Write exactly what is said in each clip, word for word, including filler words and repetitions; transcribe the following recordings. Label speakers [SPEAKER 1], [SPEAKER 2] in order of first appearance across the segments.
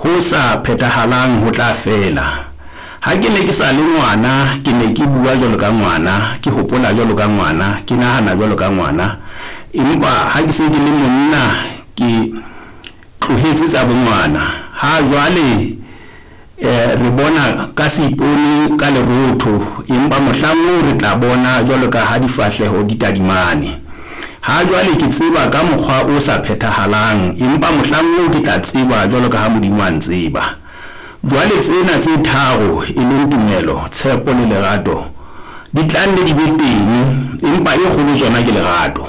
[SPEAKER 1] ho sa phethahalang ho tla fela. Ha ke ne ke sa le ngwana ke ne ke bua jwalo ka ngwana, ke hopola jwalo ka ngwana, ke nahana jwalo ka ngwana, empa ha ke se ke le monna ke tlohetse tsa bongwana. Ha jwale eh re bona ka seipone ka lerotho, empa mohlang re tla bona jwalo ka ha difahleho di tadimane. Ha jwale ke tseba ka mokgwa o sa phethahalang, empa mohlang ke tla tseba jwalo ka ha Modimo a ntseba. Jwale tsena tse tharo e leng tumelo, tshepo le lerato di tlanne di be teng, empa e kgolo tsona ke lerato.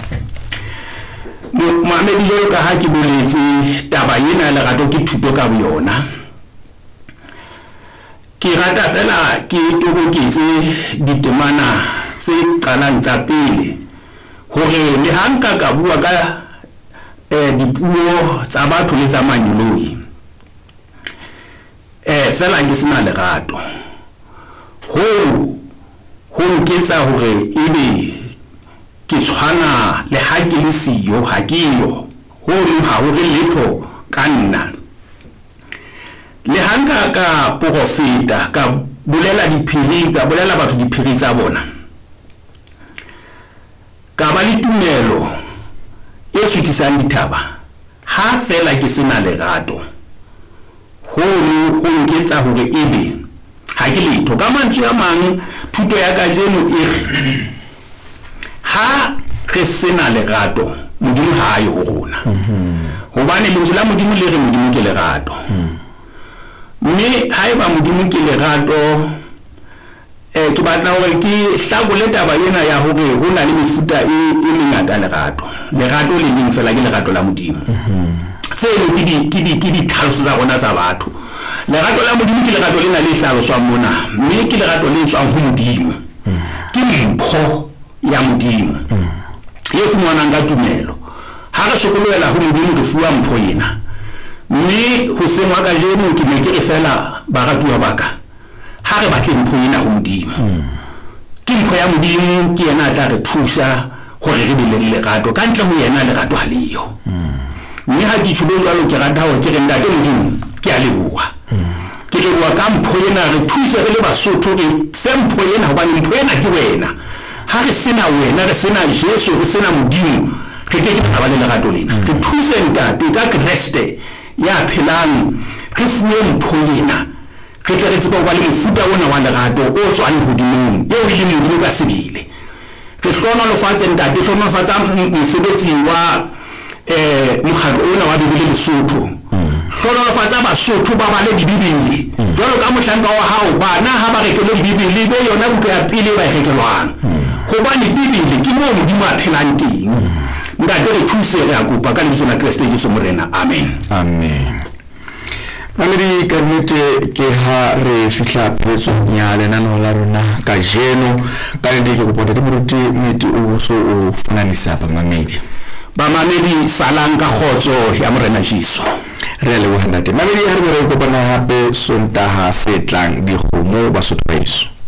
[SPEAKER 1] Mohamedi jwalo ka ha ke boletse taba ena lerato ke thuto ka boyona. Ke rata fela ke toboketse ditemana tse qalang tsa pele hore le hanka ka bua ka eh dipuo tsa batho le tsa manyoloi eh fela ke sena lerato ho ho nketsa hore ebe ke tshwana le ha ke le siyo ha ke yo ho ha hore letho ka nna. Le hanka ka profeta ka bolela diphiri ka bolela batho diphiri tsa bona, ka ba le tumelo e fetisang dithaba, ha fela ke sena lerato ho ho nketsa hore ebe ha ke letho. Ka mantswe a mang thuto ya kajeno e ha re sena lerato Modimo ha ayo ho rona, hobane lentswe la Modimo le re Modimo ke lerato. Mme haeba Modimo ke lerato eh ke batla hore ke hlakole taba ena ya hore ho na le mefuta e mengata lerato. Lerato le leng fela ke lerato la Modimo. Tseno ke di ke di ke di tlhaloso tsa rona tsa batho. Lerato la Modimo ke lerato lena le hlaloswang mona, mme ke lerato le tswang ho Modimo. Ke mpho ya Modimo e fumanang ka tumelo. Ha re sokolela ho Modimo re fuwa mpho ena. Mme ho sengwa ka jeno ke ne ke re fela baratuwa baka ha re batle mpho ena ho Modimo. Ke mpho ya Modimo ke yena a tla re thusa hore re be le lerato, ka ntle ho yena lerato ha leyo. Mme ha ke tsholo jwalo ke rata hore ke re ntate Modimo ke a leboha. Ke leboha ka mpho ena, re thuse re le Basotho re fe mpho ena hobane mpho ena ke wena. Ha re sena wena, re sena Jesu, re sena Modimo, re ke ke ba le lerato lena. Re thuse ntate ka Kriste ya phelang, re fuwe mpho ena, re tle re tseba ba le mofuta ona wa lerato o tswang hodimong eo e leng Modimo ka sebele. Re hlonolofatse ntate, hlonolofatsa mosebetsi wa eh mokgatlo ona wa Bibele Lesotho. Hlonolofatsa Basotho ba bale dibibele jwalo ka mohlanka wa hao, bana ha ba rekele dibibele be yona buka ya pele ba rekelwang, hobane Bibele ke moo Modimo a phelang teng. Ntate re thuse re a kopa ka lebitso la Kriste Jesu morena, amen.
[SPEAKER 2] Amen. Mamedi ka nnete ke ha re fihla phetsong ya lenaneo la rona ka jeno, ka ndi ke kopa ntate moruti meti o so o funanisa ba mamedi
[SPEAKER 1] ba mamedi salang ka khotso ya morena Jesu.
[SPEAKER 2] Re le wa ntate mamedi ha re re kopana hape sontaha se tlang di kgomo Basotho ba Yesu.